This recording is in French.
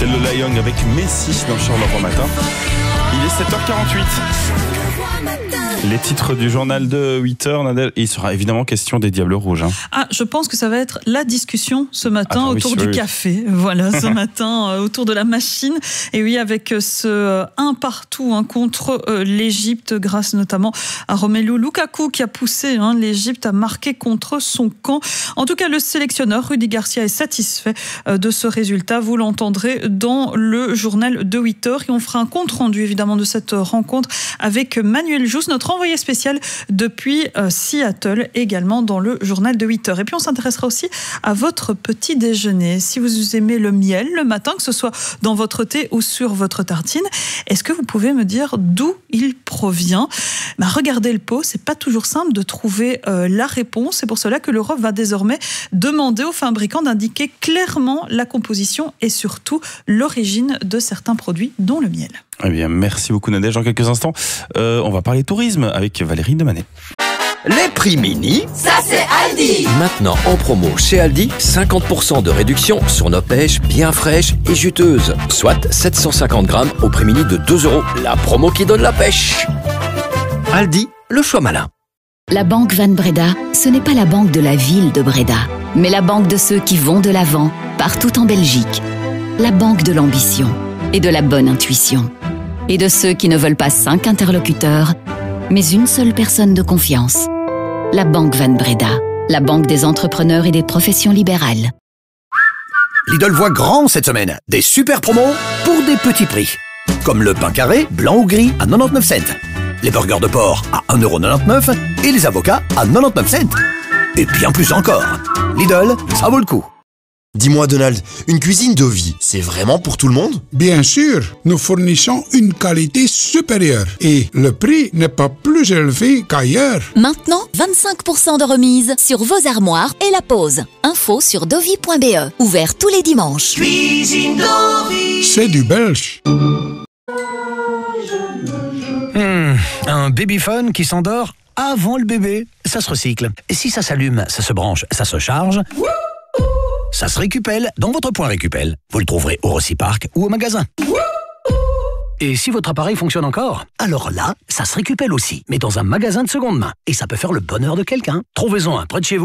C'est Lola Young avec Messi dans Charleroi Matin. Il est 7h48. Les titres du journal de 8h, Nadège. Il sera évidemment question des Diables Rouges. Ah, je pense que ça va être la discussion ce matin autour du café. Voilà, ce matin, autour de la machine. Et oui, avec ce 1-partout contre l'Égypte, grâce notamment à Romelu Lukaku qui a poussé l'Égypte à marquer contre son camp. En tout cas, le sélectionneur Rudy Garcia est satisfait de ce résultat. Vous l'entendrez dans le journal de 8h. Et on fera un compte-rendu évidemment de cette rencontre avec Manuel Jousse, notre envoyé spécial depuis Seattle, également dans le journal de 8h. Et puis on s'intéressera aussi à votre petit déjeuner. Si vous aimez le miel le matin, que ce soit dans votre thé ou sur votre tartine, est-ce que vous pouvez me dire d'où il provient ? Regardez le pot, c'est pas toujours simple de trouver la réponse. C'est pour cela que l'Europe va désormais demander aux fabricants d'indiquer clairement la composition et surtout l'origine de certains produits, dont le miel. Eh bien, merci beaucoup Nadège. Dans quelques instants, on va parler tourisme avec Valérie Demanet. Les prix mini, ça c'est Aldi. Maintenant en promo chez Aldi, 50% de réduction sur nos pêches bien fraîches et juteuses. Soit 750 grammes au prix mini de 2 €. La promo qui donne la pêche. Aldi, le choix malin. La Banque Van Breda, ce n'est pas la banque de la ville de Breda, mais la banque de ceux qui vont de l'avant, partout en Belgique. La banque de l'ambition et de la bonne intuition. Et de ceux qui ne veulent pas 5 interlocuteurs, mais une seule personne de confiance. La Banque Van Breda, la banque des entrepreneurs et des professions libérales. Lidl voit grand cette semaine. Des super promos pour des petits prix. Comme le pain carré, blanc ou gris à 99 cents. Les burgers de porc à 1,99 € et les avocats à 99 cents. Et bien plus encore. Lidl, ça vaut le coup. Dis-moi Donald, une cuisine de vie, c'est vraiment pour tout le monde ? Bien sûr, nous fournissons une qualité supérieure et le prix n'est pas plus élevé qu'ailleurs. Maintenant, 25% de remise sur vos armoires et la pose. Info sur dovi.be. Ouvert tous les dimanches. Cuisine Dovi. C'est du belge. Un babyphone qui s'endort avant le bébé. Ça se recycle. Et si ça s'allume, ça se branche, ça se charge... Ça se récupelle dans votre point Récupel. Vous le trouverez au Rossi-Park ou au magasin. Et si votre appareil fonctionne encore, alors là, ça se récupelle aussi, mais dans un magasin de seconde main. Et ça peut faire le bonheur de quelqu'un. Trouvez-en un près de chez vous.